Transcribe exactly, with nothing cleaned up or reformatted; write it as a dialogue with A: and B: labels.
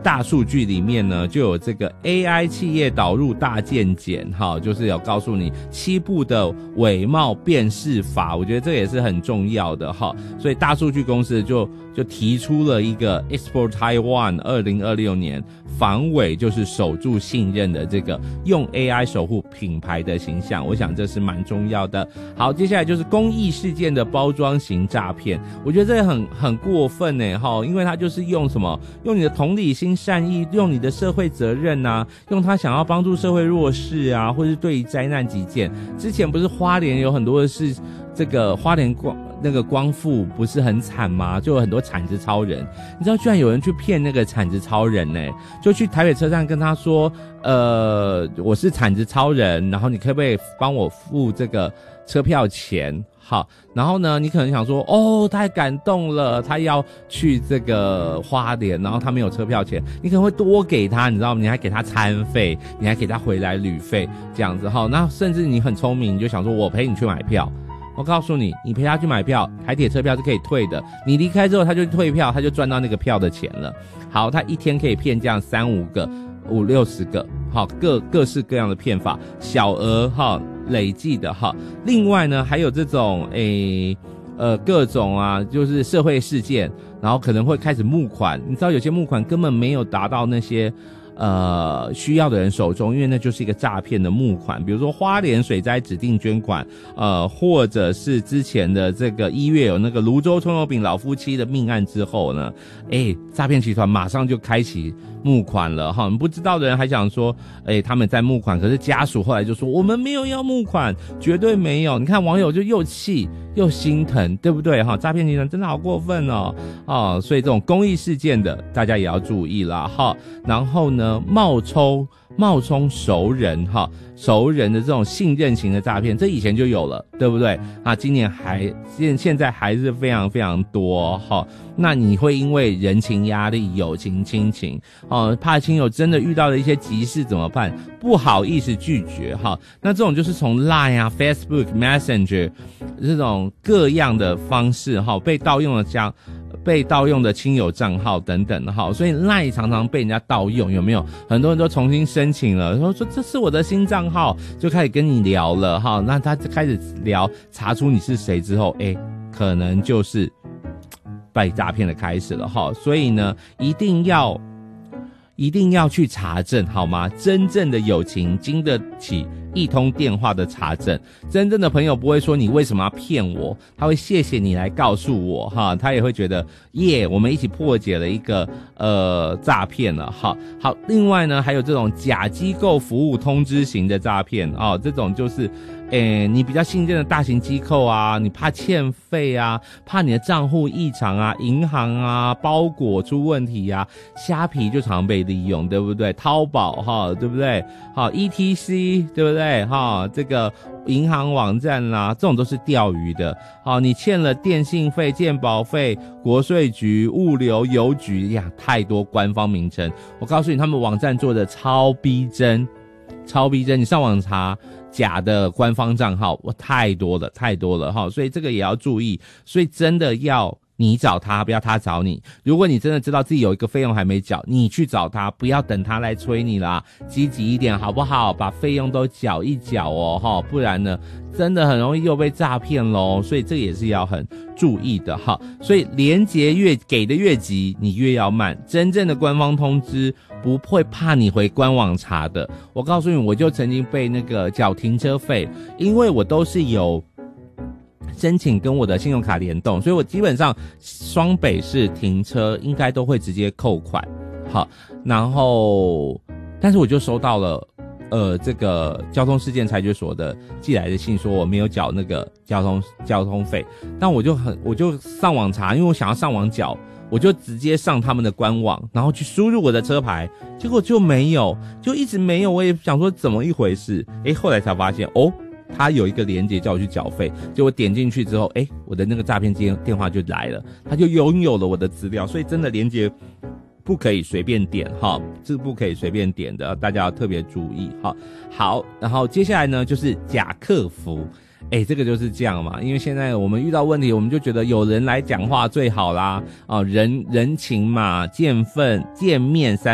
A: 大数据里面呢，就有这个 A I 企业导入大健检，哈，就是有告诉你七步的伪冒辨识法，我觉得这也是很重要的哈。所以大数据公司就就提出了一个 Export Taiwan 二零二六年防伪就是守住信任的这个用 A I 守护品牌的形象，我想这是蛮重要的。好，接下来就是公益事件的包装型诈骗，我觉得这个很很过分耶齁，因为他就是用什么，用你的同理心善意，用你的社会责任啊，用他想要帮助社会弱势啊，或是对于灾难急件。之前不是花莲有很多的是这个花莲光那个光复不是很惨吗？就有很多铲子超人，你知道居然有人去骗那个铲子超人呢、欸，就去台北车站跟他说，呃，我是铲子超人，然后你可不可以帮我付这个车票钱？好，然后呢，你可能想说，哦，太感动了，他要去这个花莲，然后他没有车票钱，你可能会多给他，你知道吗？你还给他餐费，你还给他回来旅费，这样子哈。那甚至你很聪明，你就想说，我陪你去买票。我告诉你，你陪他去买票，台铁车票是可以退的。你离开之后，他就退票，他就赚到那个票的钱了。好，他一天可以骗这样三五个、五六十个，好，各各式各样的骗法，小额哈累计的哈。另外呢，还有这种诶呃各种啊，就是社会事件，然后可能会开始募款。你知道有些募款根本没有达到那些。呃，需要的人手中，因为那就是一个诈骗的募款，比如说花莲水灾指定捐款，呃，或者是之前的这个一月有那个泸州葱油饼老夫妻的命案之后呢，哎，诈骗集团马上就开启募款了哈。你不知道的人还想说，哎，他们在募款，可是家属后来就说我们没有要募款，绝对没有。你看网友就又气又心疼，对不对哈？诈骗集团真的好过分哦，哦，所以这种公益事件的大家也要注意啦哈。然后呢？冒充冒充熟人哈，熟人的这种信任型的诈骗，这以前就有了，对不对？啊，今年还现现在还是非常非常多哈。那你会因为人情压力、友情、亲情哦，怕亲友真的遇到了一些急事怎么办？不好意思拒绝哈。那这种就是从 Line 啊、Facebook Messenger 这种各样的方式哈，被盗用的这样。被盗用的亲友账号等等哈，所以 LINE 常常被人家盗用，有没有？很多人都重新申请了，说说这是我的新账号，就开始跟你聊了哈。那他开始聊，查出你是谁之后，哎，可能就是被诈骗的开始了哈。所以呢，一定要一定要去查证好吗？真正的友情经得起一通电话的查证，真正的朋友不会说你为什么要骗我，他会谢谢你来告诉我哈，他也会觉得耶，我们一起破解了一个呃诈骗了哈。好，另外呢还有这种假机构服务通知型的诈骗哦，这种就是诶你比较信任的大型机构啊，你怕欠费啊，怕你的账户异常啊，银行啊包裹出问题啊，虾皮就常被利用，对不对？淘宝哈，对不对？好 E T C 对不对？哈，这个银行网站啦，这种都是钓鱼的。好，你欠了电信费、健保费、国税局、物流、邮局呀，太多官方名称。我告诉你，他们网站做的超逼真，超逼真。你上网查假的官方账号，哇，太多了，太多了哈。所以这个也要注意。所以真的要。你找他，不要他找你。如果你真的知道自己有一个费用还没缴，你去找他，不要等他来催你啦，积极一点好不好？把费用都缴一缴哦，齁，不然呢，真的很容易又被诈骗咯。所以这也是要很注意的哈。所以连结越给的越急，你越要慢。真正的官方通知不会怕你回官网查的。我告诉你，我就曾经被那个缴停车费，因为我都是有。申请跟我的信用卡联动，所以我基本上双北市停车应该都会直接扣款，好，然后但是我就收到了呃这个交通事件裁决所的寄来的信，说我没有缴那个交通交通费，但我就很我就上网查，因为我想要上网缴，我就直接上他们的官网，然后去输入我的车牌，结果就没有，就一直没有，我也想说怎么一回事，诶，后来才发现哦。他有一个连结叫我去缴费，结果点进去之后，诶，我的那个诈骗电电话就来了，他就拥有了我的资料，所以真的连结不可以随便点哈，这不可以随便点的，大家要特别注意哈。好，然后接下来呢就是假客服。哎，这个就是这样嘛，因为现在我们遇到问题，我们就觉得有人来讲话最好啦，哦，人人情嘛，见份见面三